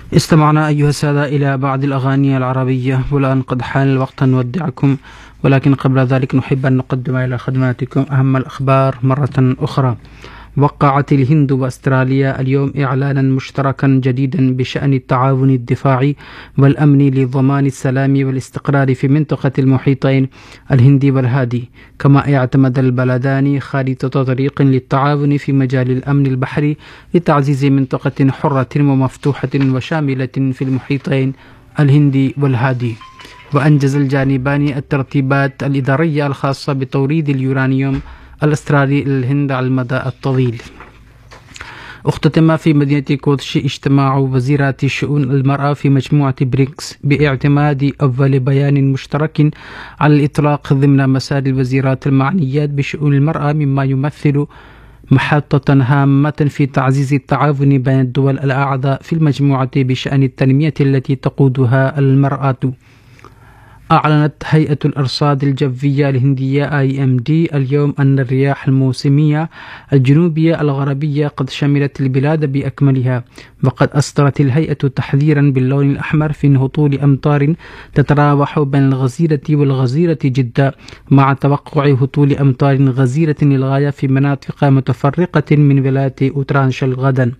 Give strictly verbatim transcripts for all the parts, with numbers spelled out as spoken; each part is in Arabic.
استمعنا أيها السادة إلى بعض الأغاني العربية، والآن قد حان الوقت أن نودعكم، ولكن قبل ذلك نحب أن نقدم إلى خدماتكم أهم الأخبار مرة أخرى. وقعت الهند وأستراليا اليوم إعلانا مشتركا جديدا بشأن التعاون الدفاعي والأمن لضمان السلام والاستقرار في منطقة المحيطين الهندي والهادي، كما اعتمد البلدان خارطة طريق للتعاون في مجال الأمن البحري لتعزيز منطقة حرة ومفتوحة وشاملة في المحيطين الهندي والهادي. وأنجز الجانبان الترتيبات الإدارية الخاصة بتوريد اليورانيوم الأسترالي للهند على المدى الطويل. اختتم في مدينة كوتشي اجتماع وزيرات شؤون المرأة في مجموعة بريكس باعتماد أول بيان مشترك على الإطلاق ضمن مسار الوزيرات المعنيات بشؤون المرأة، مما يمثل محطة هامة في تعزيز التعاون بين الدول الأعضاء في المجموعة بشأن التنمية التي تقودها المرأة. أعلنت هيئة الأرصاد الجوية الهندية آي إم دي اليوم أن الرياح الموسمية الجنوبية الغربية قد شملت البلاد بأكملها، وقد أصدرت الهيئة تحذيرا باللون الأحمر في هطول أمطار تتراوح بين الغزيرة والغزيرة جدة، مع توقع هطول أمطار غزيرة للغاية في مناطق متفرقة من ولاية أوترانشل غدا.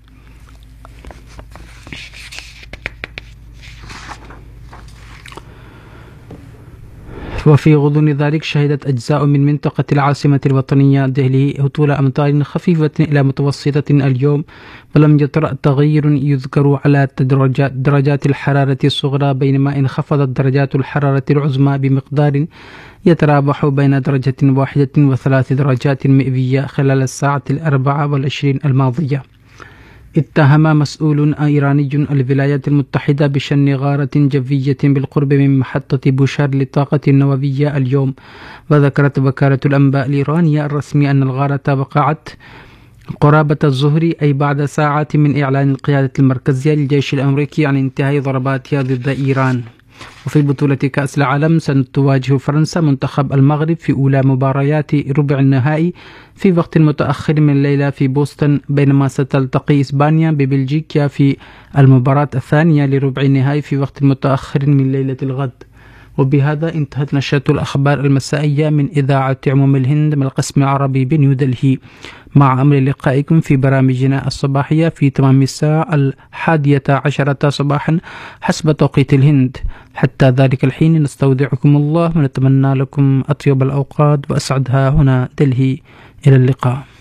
وفي غضون ذلك شهدت أجزاء من منطقة العاصمة الوطنية دهلي هطول أمطار خفيفة إلى متوسطة اليوم، ولم يطرأ تغير يذكر على درجات, درجات الحرارة الصغرى، بينما انخفضت درجات الحرارة العظمى بمقدار يتراوح بين درجة واحدة وثلاث درجات مئوية خلال الساعة الأربعة والعشرين الماضية. اتهم مسؤول إيراني الولايات المتحدة بشن غارة جوية بالقرب من محطة بوشهر للطاقة النووية اليوم، وذكرت وكالة الأنباء الإيرانية الرسمية أن الغارة وقعت قرابة الظهر، أي بعد ساعات من إعلان القيادة المركزية للجيش الأمريكي عن انتهاء ضرباتها ضد إيران. وفي بطولة كأس العالم ستواجه فرنسا منتخب المغرب في أولى مباريات ربع النهائي في وقت متأخر من الليلة في بوسطن، بينما ستلتقي إسبانيا ببلجيكا في المباراة الثانية لربع النهائي في وقت متأخر من ليلة الغد. وبهذا انتهت نشرة الأخبار المسائية من إذاعة عموم الهند من القسم العربي بنيودلهي، مع أمر لقائكم في برامجنا الصباحية في تمام الساعة الحادية عشرة صباحا حسب توقيت الهند. حتى ذلك الحين نستودعكم الله ونتمنى لكم أطيب الأوقات وأسعدها. هنا دلهي، إلى اللقاء.